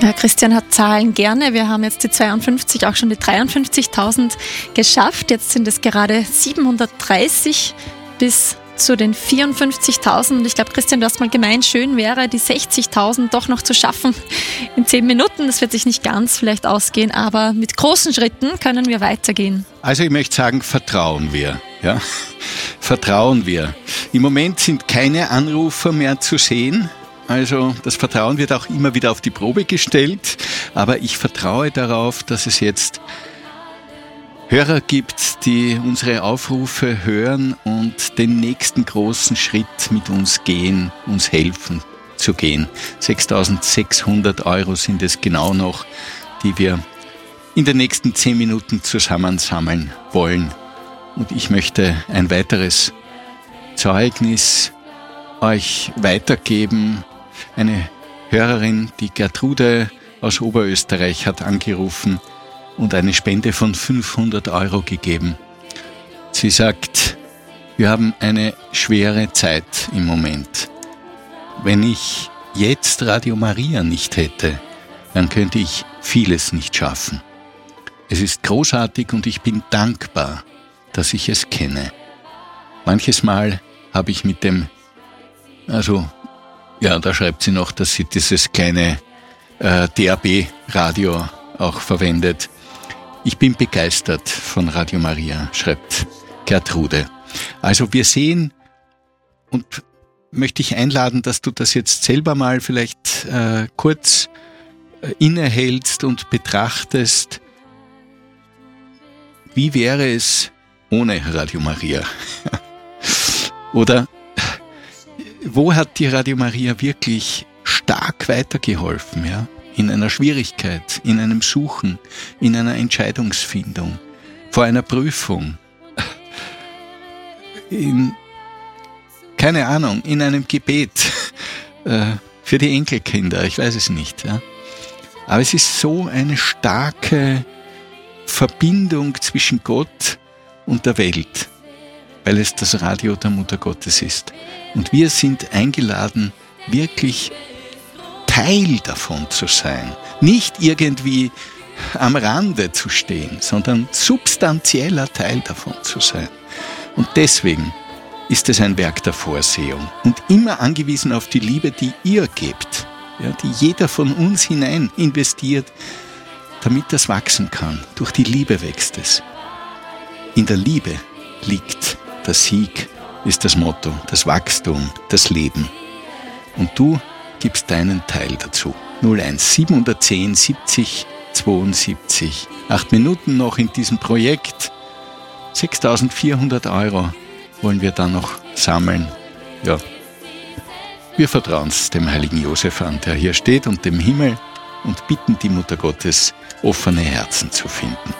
Ja, Christian hat Zahlen gerne. Wir haben jetzt die 52, auch schon die 53.000 geschafft. Jetzt sind es gerade 730 bis zu den 54.000. Und ich glaube, Christian, du hast mal gemeint, schön wäre, die 60.000 doch noch zu schaffen in 10 Minuten. Das wird sich nicht ganz vielleicht ausgehen, aber mit großen Schritten können wir weitergehen. Also ich möchte sagen, vertrauen wir. Ja? Vertrauen wir. Im Moment sind keine Anrufer mehr zu sehen. Also das Vertrauen wird auch immer wieder auf die Probe gestellt. Aber ich vertraue darauf, dass es jetzt Hörer gibt, die unsere Aufrufe hören und den nächsten großen Schritt mit uns gehen, uns helfen zu gehen. 6.600 € sind es genau noch, die wir in den nächsten 10 Minuten zusammensammeln wollen. Und ich möchte ein weiteres Zeugnis euch weitergeben. Eine Hörerin, die Gertrude aus Oberösterreich, hat angerufen und eine Spende von 500 € gegeben. Sie sagt, wir haben eine schwere Zeit im Moment. Wenn ich jetzt Radio Maria nicht hätte, dann könnte ich vieles nicht schaffen. Es ist großartig und ich bin dankbar, dass ich es kenne. Manches Mal habe ich mit dem, da schreibt sie noch, dass sie dieses kleine DAB-Radio auch verwendet. Ich bin begeistert von Radio Maria, schreibt Gertrude. Also wir sehen, und möchte ich einladen, dass du das jetzt selber mal vielleicht kurz innehältst und betrachtest, wie wäre es ohne Radio Maria? Oder wo hat die Radio Maria wirklich stark weitergeholfen, ja? In einer Schwierigkeit, in einem Suchen, in einer Entscheidungsfindung, vor einer Prüfung, in einem Gebet für die Enkelkinder, ich weiß es nicht. Ja? Aber es ist so eine starke Verbindung zwischen Gott und der Welt, weil es das Radio der Mutter Gottes ist. Und wir sind eingeladen, wirklich Teil davon zu sein. Nicht irgendwie am Rande zu stehen, sondern substanzieller Teil davon zu sein. Und deswegen ist es ein Werk der Vorsehung und immer angewiesen auf die Liebe, die ihr gebt, ja, die jeder von uns hinein investiert, damit das wachsen kann. Durch die Liebe wächst es. In der Liebe liegt der Sieg, ist das Motto, das Wachstum, das Leben. Und du gibst deinen Teil dazu. 01 710 70 72. 8 Minuten noch in diesem Projekt. 6.400 € wollen wir dann noch sammeln. Ja, wir vertrauen es dem heiligen Josef an, der hier steht, und dem Himmel, und bitten die Mutter Gottes, offene Herzen zu finden.